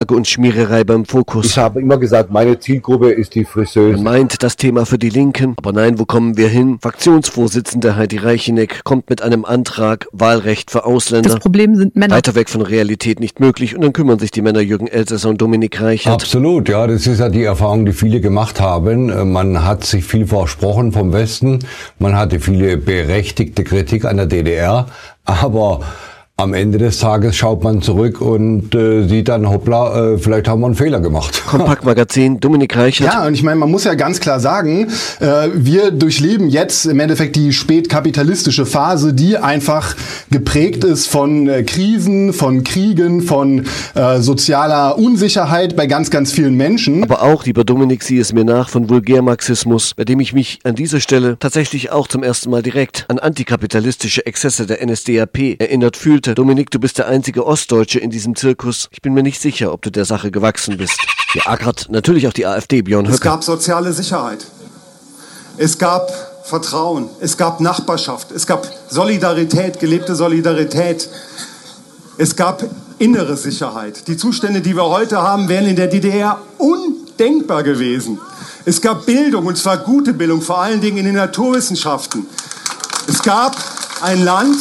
Nachsorge und Schmiererei beim Fokus. Ich habe immer gesagt, meine Zielgruppe ist die Friseuse. Man meint das Thema für die Linken, aber nein, wo kommen wir hin? Fraktionsvorsitzende Heidi Reicheneck kommt mit einem Antrag, Wahlrecht für Ausländer. Das Problem sind Männer. Weiter weg von Realität nicht möglich und dann kümmern sich die Männer Jürgen Elsässer und Dominik Reichert. Absolut, ja, das ist ja die Erfahrung, die viele gemacht haben. Man hat sich viel versprochen vom Westen, man hatte viele berechtigte Kritik an der DDR, aber am Ende des Tages schaut man zurück und sieht dann, hoppla, vielleicht haben wir einen Fehler gemacht. Kompaktmagazin, Dominik Reichert. Ja, und ich meine, man muss ja ganz klar sagen, wir durchleben jetzt im Endeffekt die spätkapitalistische Phase, die einfach geprägt ist von Krisen, von Kriegen, von sozialer Unsicherheit bei ganz, ganz vielen Menschen. Aber auch, lieber Dominik, sieh es mir nach, von Vulgärmarxismus, bei dem ich mich an dieser Stelle tatsächlich auch zum ersten Mal direkt an antikapitalistische Exzesse der NSDAP erinnert fühlte. Dominik, du bist der einzige Ostdeutsche in diesem Zirkus. Ich bin mir nicht sicher, ob du der Sache gewachsen bist. Hier ackert natürlich auch die AfD, Björn Höcke. Es gab soziale Sicherheit. Es gab Vertrauen. Es gab Nachbarschaft. Es gab Solidarität, gelebte Solidarität. Es gab innere Sicherheit. Die Zustände, die wir heute haben, wären in der DDR undenkbar gewesen. Es gab Bildung, und zwar gute Bildung, vor allen Dingen in den Naturwissenschaften. Es gab ein Land,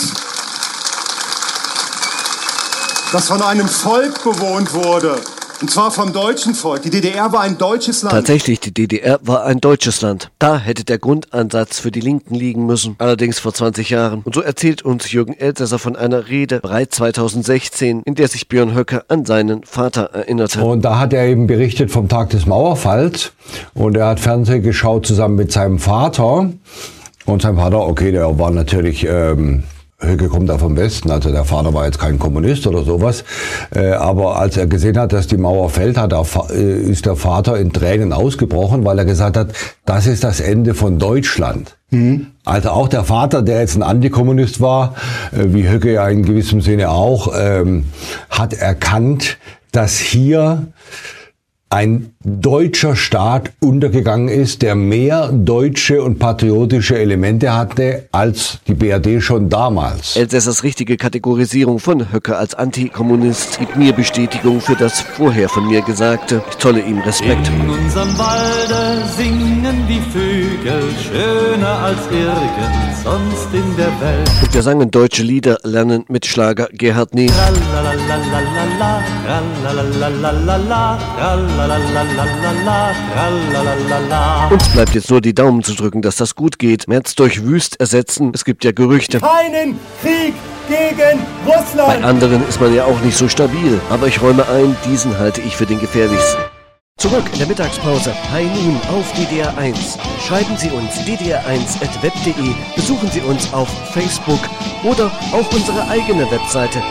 das von einem Volk bewohnt wurde, und zwar vom deutschen Volk. Die DDR war ein deutsches Land. Tatsächlich, die DDR war ein deutsches Land. Da hätte der Grundansatz für die Linken liegen müssen. Allerdings vor 20 Jahren. Und so erzählt uns Jürgen Elsässer von einer Rede, bereits 2016, in der sich Björn Höcke an seinen Vater erinnerte. Und da hat er eben berichtet vom Tag des Mauerfalls. Und er hat Fernsehen geschaut zusammen mit seinem Vater. Und sein Vater, okay, der war natürlich... Höcke kommt da vom Westen, also der Vater war jetzt kein Kommunist oder sowas, aber als er gesehen hat, dass die Mauer fällt, ist der Vater in Tränen ausgebrochen, weil er gesagt hat, das ist das Ende von Deutschland. Also auch der Vater, der jetzt ein Antikommunist war, wie Höcke ja in gewissem Sinne auch, hat erkannt, dass hier ein deutscher Staat untergegangen ist, der mehr deutsche und patriotische Elemente hatte als die BRD schon damals. Elsässers richtige Kategorisierung von Höcke als Antikommunist gibt mir Bestätigung für das vorher von mir Gesagte. Ich zolle ihm Respekt. In unserem Walde singen die Vögel schöner als irgend sonst in der Welt. Und wir sangen deutsche Lieder, lernen mit Schlager Gerhard Ney. Uns bleibt jetzt nur die Daumen zu drücken, dass das gut geht. März durch Wüst ersetzen, es gibt ja Gerüchte. Keinen Krieg gegen Russland! Bei anderen ist man ja auch nicht so stabil. Aber ich räume ein, diesen halte ich für den gefährlichsten. Zurück in der Mittagspause. Hi nun auf DDR1. Schreiben Sie uns ddr1@web.de. Besuchen Sie uns auf Facebook oder auch unsere eigene Webseite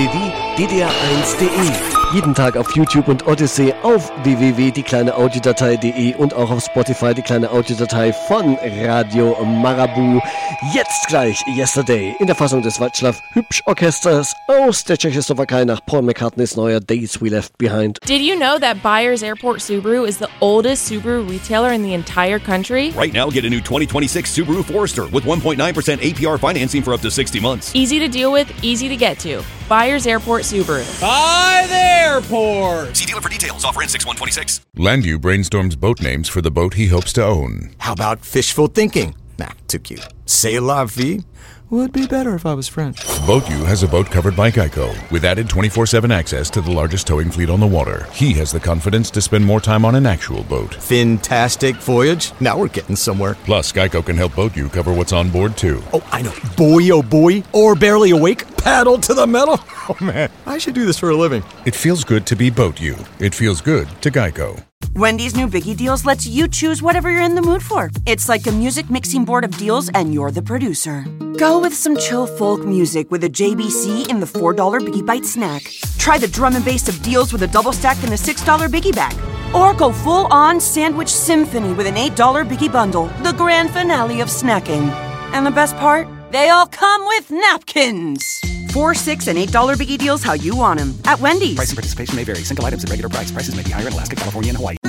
www.ddr1.de. Jeden Tag auf YouTube und Odyssey, auf www.diekleineaudiodatei.de und auch auf Spotify die kleine Audiodatei von Radio Marabu. Jetzt gleich Yesterday in der Fassung des Václav-Hübsch-Orchesters aus der Tschechoslowakei nach Paul McCartneys neuer Days We Left Behind. Did you know that Byers Airport Subaru is the oldest Subaru retailer in the entire country? Right now, get a new 2026 Subaru Forester with 1.9% APR financing for up to 60 months. Easy to deal with, easy to get to. Byers Airport Subaru. By the airport! See dealer for details. Offer ends 6/126. Landu brainstorms boat names for the boat he hopes to own. How about fishful thinking? Nah, too cute. C'est la vie? Would be better if I was French. BoatU has a boat covered by Geico, with added 24/7 access to the largest towing fleet on the water. He has the confidence to spend more time on an actual boat. Fantastic voyage. Now we're getting somewhere. Plus, Geico can help BoatU cover what's on board, too. Oh, I know. Boy, oh boy. Or barely awake. Paddle to the metal. Oh, man. I should do this for a living. It feels good to be BoatU. It feels good to Geico. Wendy's new Biggie Deals lets you choose whatever you're in the mood for. It's like a music mixing board of deals, and you're the producer. Go with some chill folk music with a JBC in the $4 Biggie Bite snack. Try the drum and bass of deals with a double stack in the $6 Biggie Bag. Or go full-on sandwich symphony with an $8 Biggie Bundle, the grand finale of snacking. And the best part? They all come with napkins. $4, $6, and $8 Biggie Deals how you want them at Wendy's. Price and participation may vary. Single items at regular price. Prices may be higher in Alaska, California, and Hawaii.